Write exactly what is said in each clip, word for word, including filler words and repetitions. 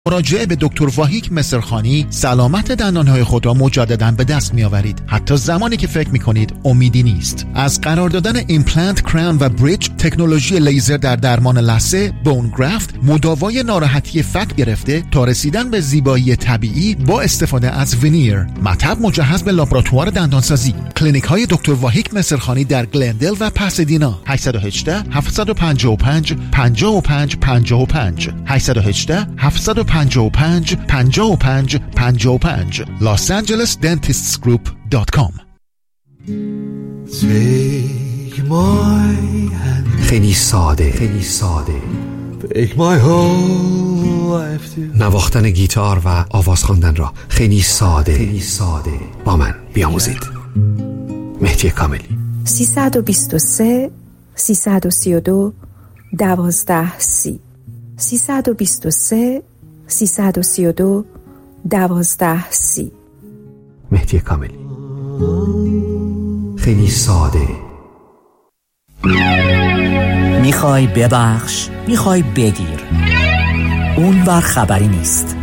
مراجعه به دکتر واهیک مصرخانی سلامت دندانهای خود را مجددا به دست می‌آورید، حتی زمانی که فکر می‌کنید امیدی نیست. از قرار دادن ایمپلنت، کراون و بریج، تکنولوژی لیزر در درمان لثه، بون گرافت، مداوای ناراحتی فک گرفته تا رسیدن به زیبایی طبیعی با استفاده از ونیر. مطب مجهز به لابراتوار دندانسازی. کلینیک‌های دکتر واهیک مصرخانی در گلندل و پاسادینا. هشت یک هشت، هفت پنج پنج، پنج پنج پنج پنج هشت یک هشت، هفت پنج پنج، پنج پنج پنج پنج los angeles dentists group dot com. خیلی ساده، خیلی ساده. نواختن گیتار و آواز خواندن را خیلی ساده، خیلی ساده با من بیاموزید. مهدی کاملی. سیصد و بیست و سه سیصد و سی و دو دوازده سی سیصد و بیست و سه سیصد و سی و دو دوازده سی. مهدی کاملی. خیلی ساده. میخوای ببخش، میخوای بگیر، اون ور خبری نیست.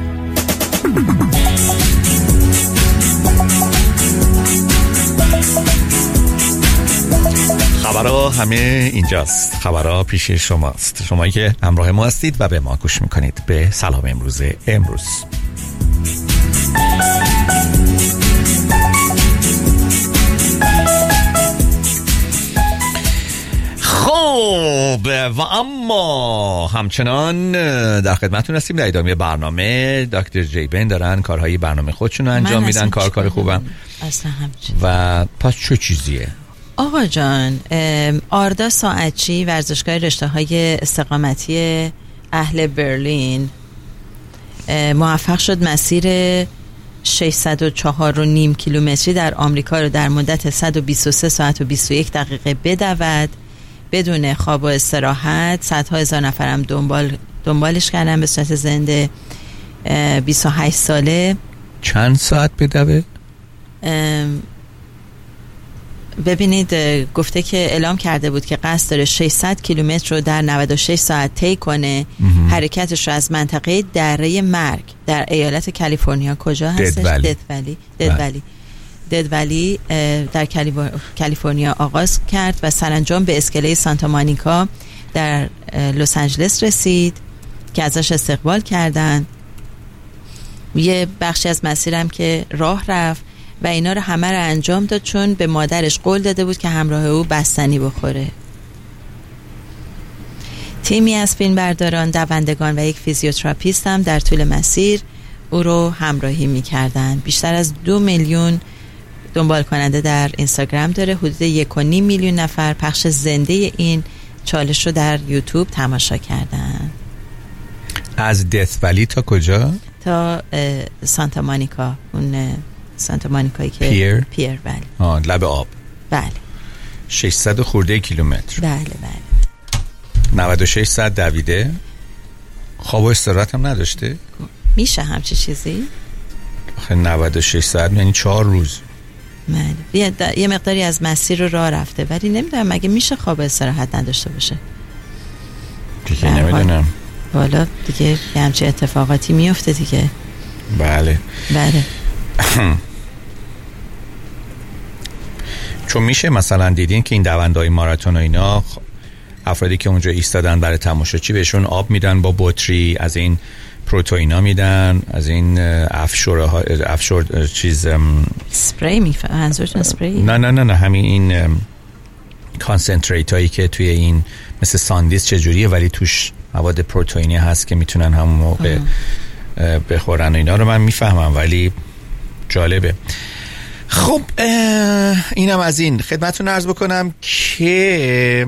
خبرها همه اینجاست. خبرها پیش شماست، شمایی که همراه ما هستید و به ما گوش میکنید به سلام امروز امروز. خب و اما همچنان در خدمتتون هستیم در ادامه برنامه. دکتر جیبن دارن کارهای برنامه خودشون انجام میدن، کار کار خوبم اصلا همچنین. و پس چه چیزیه؟ آقا جان، آردا ساعتچی ورزشگاه رشته‌های استقامتی اهل برلین موفق شد مسیر ششصد و چهار و نیم کیلومتری در آمریکا رو در مدت صد و بیست و سه ساعت و بیست و یک دقیقه بدود بدون خواب و استراحت. صدها هزار نفرم دنبال دنبالش کردن به صورت زنده. بیست و هشت ساله. چند ساعت بدوه؟ ببینید، گفته که اعلام کرده بود که قصد داره ششصد کیلومتر رو در نود و شش ساعت طی کنه. حرکتش رو از منطقه دره مرگ در ایالت کالیفرنیا کجا هستش؟ دد ولی دد ولی دد ولی در کالیفرنیا آغاز کرد و سرانجام به اسکله سانتا مونیکا در لس آنجلس رسید که ازش استقبال کردن. یه بخشی از مسیرم که راه رفت و اینا رو همه رو انجام داد چون به مادرش قول داده بود که همراه او بستنی بخوره. تیمی از فیلمبرداران، دوندگان و یک فیزیوتراپیست هم در طول مسیر او رو همراهی می‌کردن. بیشتر از دو میلیون دنبال کننده در اینستاگرام داره. حدود یک و نیم میلیون نفر پخش زنده این چالش رو در یوتیوب تماشا کردن. از دث ولی تا کجا؟ تا سانتا مونیکا، اون سانتا مونیکایی که پیر پیر بله. آه لب آب. بله. ششصد خورده کیلومتر. بله بله. نود و شش ساعت دویده. خواب و استراحت هم نداشته؟ میشه همچی چیزی؟ آخه نود و شش ساعت یعنی چهار روز. بله. یه, یه مقداری از مسیر رو راه رفته، ولی نمیدونم مگه میشه خواب و استراحت نداشته باشه. دیگه نمیدونم. والا دیگه همچی اتفاقاتی میفته دیگه. بله بله. چون میشه مثلا دیدین که این دوندهای ماراتون و اینا، افرادی که اونجا ایستادن برای تماشاچی بهشون آب میدن با بطری، از این پروتئینا میدن، از این افشوره ها، افشور چیز اسپری میفهم منظورتون اسپری؟ نه نه نه نه همین این کانسنتریت هایی که توی این مثل ساندویچ چجوریه ولی توش مواد پروتئینی هست که میتونن همون موقع بخورن و اینا رو من میفهمم، ولی جالبه. خب اینم از این. خدمتتون عرض بکنم که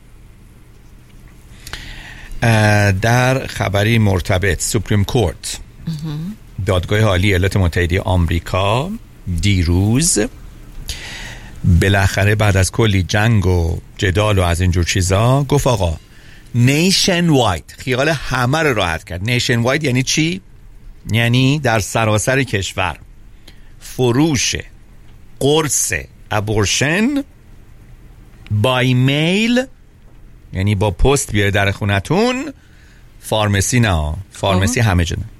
در خبری مرتبط سوپریم کورت، دادگاه عالی ایالات متحده آمریکا، دیروز بالاخره بعد از کلی جنگ و جدال و از اینجور چیزا گفت آقا نیشن واید، خیال همه رو راحت کرد. نیشن واید یعنی چی؟ یعنی در سراسر کشور فروش قرص ابورشن بای میل، یعنی با پست بیاره در خونتون، فارمسی نه، فارمسی همه جنه